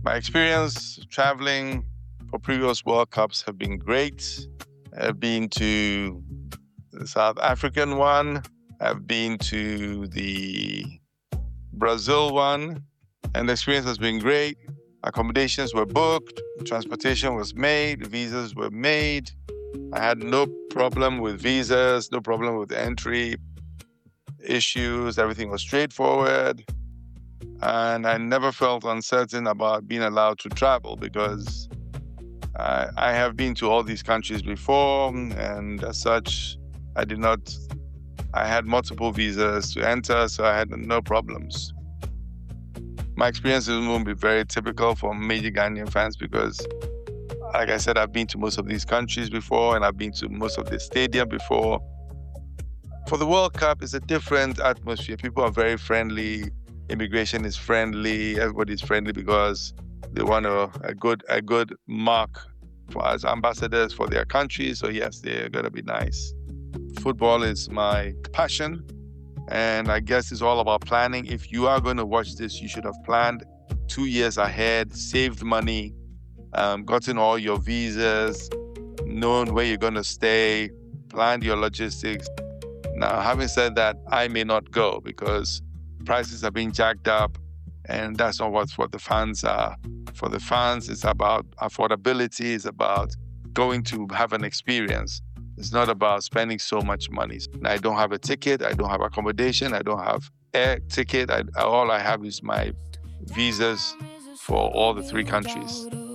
My experience traveling for previous World Cups have been great. I've been to the South African one. I've been to the Brazil one, and the experience has been great. Accommodations were booked, transportation was made, visas were made. I had no problem with visas, no problem with entry issues. Everything was straightforward. And I never felt uncertain about being allowed to travel because I have been to all these countries before, and as such, I had multiple visas to enter, so I had no problems. My experience won't be very typical for major Ghanaian fans because, like I said, I've been to most of these countries before and I've been to most of the stadium before. For the World Cup, it's a different atmosphere. People are very friendly. Immigration is friendly. Everybody's friendly because they want a good mark for as ambassadors for their country. So yes, they're gonna be nice. Football is my passion, and I guess it's all about planning. If you are going to watch this, you should have planned 2 years ahead, saved money, gotten all your visas, known where you're going to stay, planned your logistics. Now, having said that, I may not go because prices are being jacked up, and that's not what the fans are. For the fans, it's about affordability, it's about going to have an experience. It's not about spending so much money. I don't have a ticket, I don't have accommodation, I don't have air ticket. All I have is my visas for all the 3 countries.